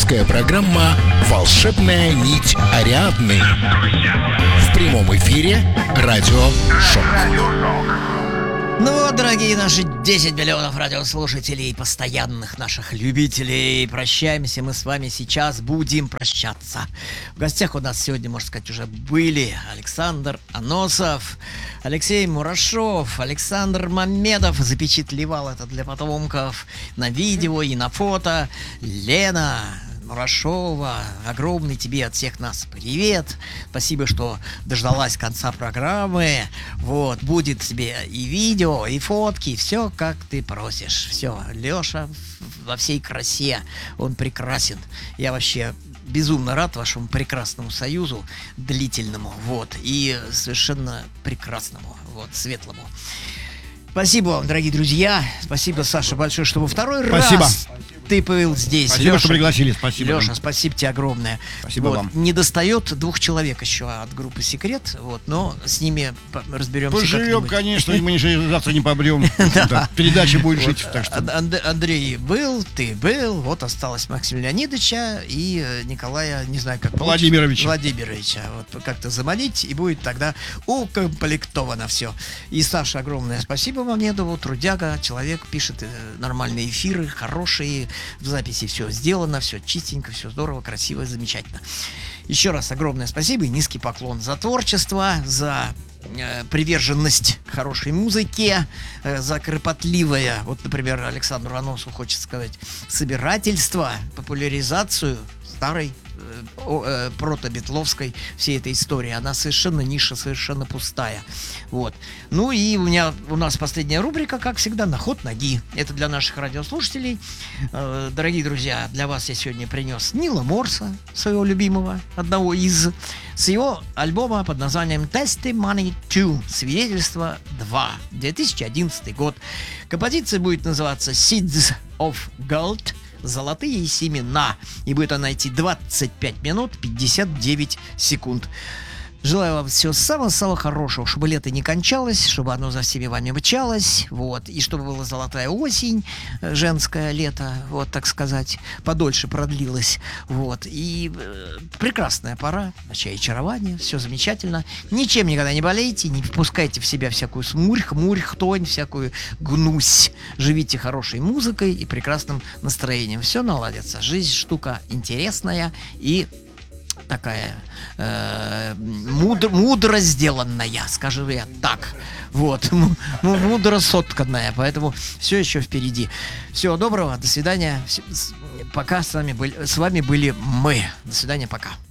Авторская программа «Волшебная нить Ариадны». В прямом эфире радио «Шок». Ну вот, дорогие наши 10 миллионов радиослушателей, постоянных наших любителей, прощаемся мы с вами сейчас, будем прощаться. В гостях у нас сегодня, можно сказать, уже были Александр Аносов, Алексей Мурашов, Александр Мамедов, запечатлевал это для потомков на видео и на фото, Лена Мурашова, огромный тебе от всех нас привет. Спасибо, что дождалась конца программы. Вот, будет тебе и видео, и фотки, все как ты просишь. Все, Леша во всей красе, он прекрасен. Я вообще безумно рад вашему прекрасному союзу, длительному, вот, и совершенно прекрасному, вот, светлому. Спасибо вам, дорогие друзья. Спасибо, Саша, большое, что вы второй раз ты был здесь. Спасибо, Леша, что пригласили. Спасибо. Леша, спасибо тебе огромное. Спасибо вам. Не достает 2 человек еще от группы «Секрет», вот, но с ними разберемся. Поживем, конечно, мы завтра не побрем. Передача будет жить. Андрей был, ты был, вот осталось Максима Леонидовича и Николая, не знаю как Владимировича. Вот как-то заманить, и будет тогда укомплектовано все. И Саша, огромное спасибо Мамедову, трудяга, человек, пишет нормальные эфиры, хорошие. В записи все сделано, все чистенько, все здорово, красиво, замечательно. Еще раз огромное спасибо и низкий поклон за творчество, за приверженность хорошей музыке, за кропотливое, вот, например, Александру Аносову хочется сказать, собирательство, популяризацию старой прото-битловской всей этой истории. Она совершенно ниша, совершенно пустая. Вот. Ну и у нас последняя рубрика, как всегда, на ход ноги. Это для наших радиослушателей. Дорогие друзья, для вас я сегодня принес Нила Морса, своего любимого, одного из, с его альбома под названием Testimony 2, Свидетельство 2, 2011 год. Композиция будет называться Seeds of Gold, золотые семена. И будет она идти 25 минут 59 секунд. Желаю вам всего самого-самого хорошего, чтобы лето не кончалось, чтобы оно за всеми вами мчалось, вот, и чтобы была золотая осень, женское лето, вот, так сказать, подольше продлилось, вот, и прекрасная пора, ночи очарования, все замечательно, ничем никогда не болейте, не впускайте в себя всякую смурь, хмурь, хтонь, всякую гнусь, живите хорошей музыкой и прекрасным настроением, все наладится, жизнь штука интересная и такая мудро сделанная, скажу я так. Вот, мудро сотканная, поэтому все еще впереди. Всего доброго, до свидания. Пока с вами были мы. До свидания, пока.